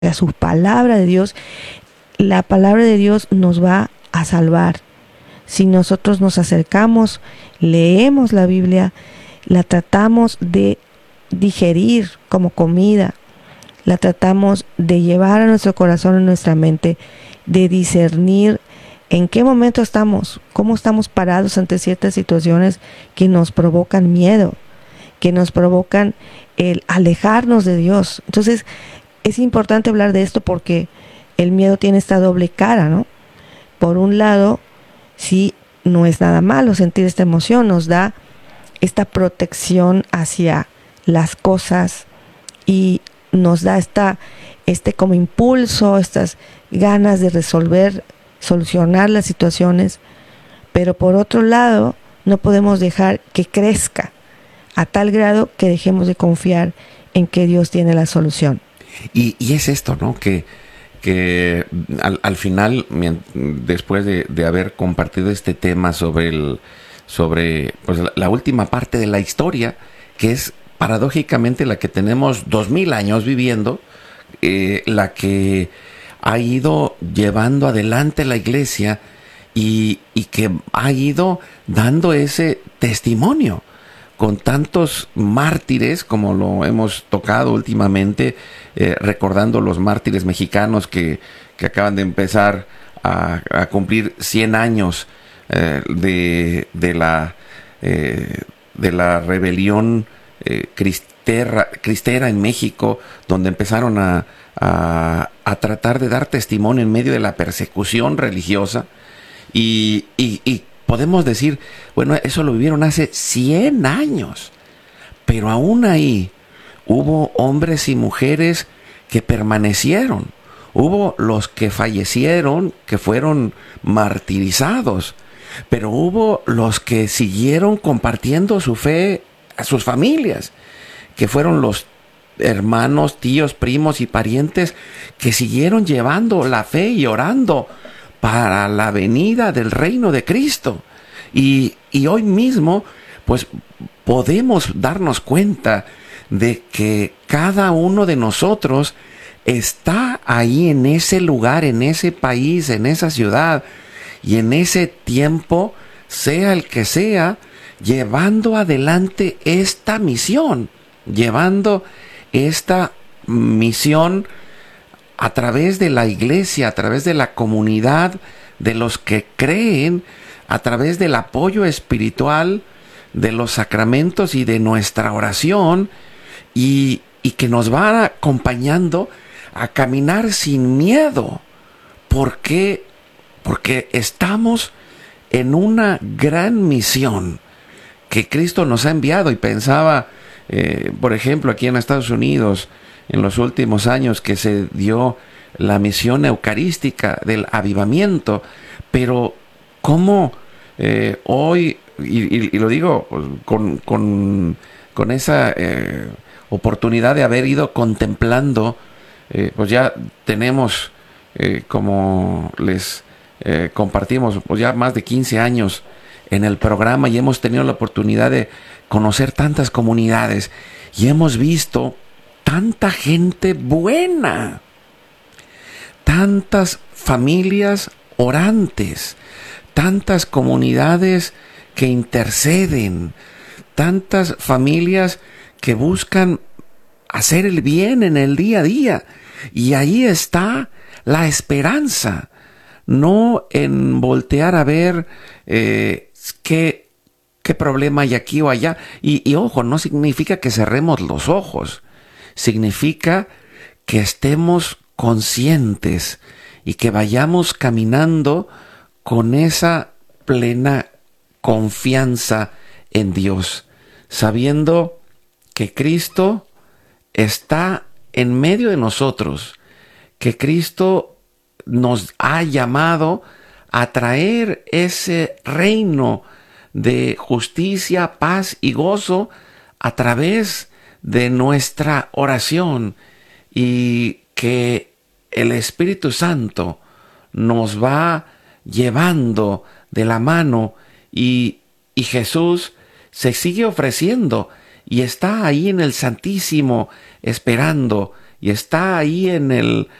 a su palabra de Dios, la palabra de Dios nos va a salvar. Si nosotros nos acercamos, leemos la Biblia, la tratamos de digerir como comida, la tratamos de llevar a nuestro corazón, a nuestra mente, de discernir en qué momento estamos, cómo estamos parados ante ciertas situaciones que nos provocan miedo, que nos provocan el alejarnos de Dios. Entonces, es importante hablar de esto porque el miedo tiene esta doble cara, ¿no? Por un lado, sí, no es nada malo sentir esta emoción, nos da esta protección hacia las cosas y nos da este como impulso, estas ganas de resolver, solucionar las situaciones, pero por otro lado, no podemos dejar que crezca a tal grado que dejemos de confiar en que Dios tiene la solución. Y es esto, ¿no? Que al final, después de haber compartido este tema sobre pues, la última parte de la historia, que es paradójicamente la que tenemos 2000 años viviendo, la que ha ido llevando adelante la iglesia y que ha ido dando ese testimonio con tantos mártires, como lo hemos tocado últimamente, recordando los mártires mexicanos que acaban de empezar a cumplir 100 años de la rebelión cristera en México, donde empezaron a tratar de dar testimonio en medio de la persecución religiosa y podemos decir, bueno, eso lo vivieron hace 100 años, pero aún ahí hubo hombres y mujeres que permanecieron, hubo los que fallecieron, que fueron martirizados, pero hubo los que siguieron compartiendo su fe a sus familias, que fueron los hermanos, tíos, primos y parientes que siguieron llevando la fe y orando para la venida del reino de Cristo. Y hoy mismo, pues, podemos darnos cuenta de que cada uno de nosotros está ahí en ese lugar, en ese país, en esa ciudad y en ese tiempo, sea el que sea, llevando adelante esta misión, llevando esta misión a través de la iglesia, a través de la comunidad, de los que creen, a través del apoyo espiritual, de los sacramentos y de nuestra oración, y que nos va acompañando a caminar sin miedo. ¿Por qué? Porque estamos en una gran misión que Cristo nos ha enviado. Y pensaba, por ejemplo, aquí en Estados Unidos, en los últimos años que se dio la misión eucarística del avivamiento, pero cómo hoy, y lo digo pues, con esa oportunidad de haber ido contemplando, pues ya tenemos, como les compartimos, pues ya más de 15 años en el programa y hemos tenido la oportunidad de conocer tantas comunidades y hemos visto tanta gente buena, tantas familias orantes, tantas comunidades que interceden, tantas familias que buscan hacer el bien en el día a día. Y ahí está la esperanza, no en voltear a ver qué problema hay aquí o allá. Y ojo, no significa que cerremos los ojos, significa que estemos conscientes y que vayamos caminando con esa plena confianza en Dios, sabiendo que Cristo está en medio de nosotros, que Cristo nos ha llamado a traer ese reino de justicia, paz y gozo a través de nuestra oración, y que el Espíritu Santo nos va llevando de la mano y Jesús se sigue ofreciendo y está ahí en el Santísimo esperando y está ahí en